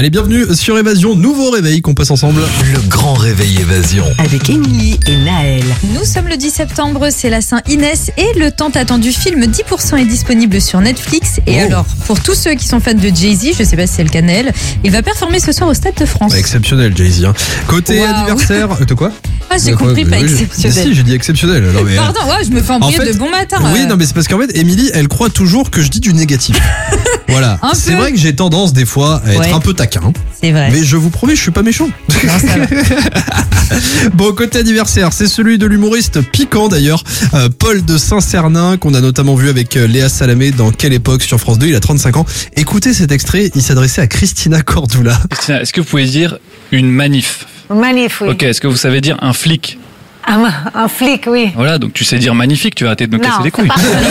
Allez, bienvenue sur Évasion, nouveau réveil qu'on passe ensemble. Le grand réveil Évasion. Avec Émilie et Naël. Nous sommes le 10 septembre, c'est la Saint-Inès et le tant attendu film 10% est disponible sur Netflix. Et alors, pour tous ceux qui sont fans de Jay-Z, je sais pas si c'est le cas Naël, il va performer ce soir au Stade de France. Exceptionnel, Jay-Z. Hein. Côté anniversaire, de quoi? Ah, j'ai compris, pas exceptionnel. Si, j'ai dit exceptionnel. Non, mais, pardon, ouais, je me fais embrouiller de bon matin. Oui, non, mais c'est parce qu'en fait, Émilie, elle croit toujours que je dis du négatif. Voilà. C'est vrai que j'ai tendance des fois à être un peu taquin. C'est vrai. Mais je vous promets, je suis pas méchant. Non, ça va. Bon, côté anniversaire, c'est celui de l'humoriste piquant d'ailleurs, Paul de Saint-Cernin, qu'on a notamment vu avec Léa Salamé dans Quelle époque sur France 2, il a 35 ans. Écoutez cet extrait, il s'adressait à Christina Cordula. Christina, est-ce que vous pouvez dire une manif? Manif, oui. Ok, est-ce que vous savez dire un flic? Un flic, oui. Voilà, donc tu sais dire magnifique, tu vas arrêter de me casser les couilles.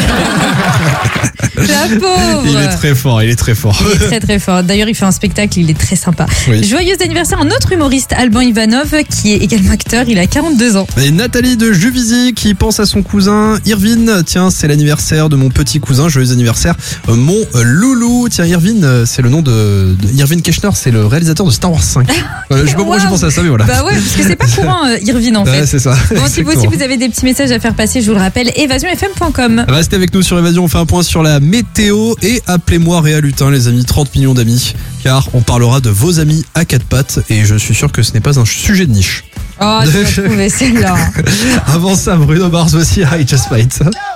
La pauvre. Il est très fort, il est très fort. Il est très très fort. D'ailleurs, il fait un spectacle, il est très sympa. Oui. Joyeux anniversaire à un autre humoriste, Alban Ivanov, qui est également acteur, il a 42 ans. Et Nathalie de Juvisy qui pense à son cousin Irvine. Tiens, c'est l'anniversaire de mon petit cousin, joyeux anniversaire, mon loulou. Tiens, Irvine, c'est le nom de Irvine Keschner, c'est le réalisateur de Star Wars 5. Je sais pas pourquoi j'ai pensé à ça, mais voilà. Bah ouais, parce que c'est pas courant, Irvine en fait. Ouais, c'est ça. Bon, si vous aussi vous avez des petits messages à faire passer, je vous le rappelle, évasionfm.com. Restez avec nous sur Évasion, on fait un point sur la météo et appelez-moi Réa Lutin, les amis, 30 millions d'amis, car on parlera de vos amis à quatre pattes et je suis sûr que ce n'est pas un sujet de niche. Oh, tu vas trouver celle-là. Avant ça, Bruno Mars, voici I Just Fight.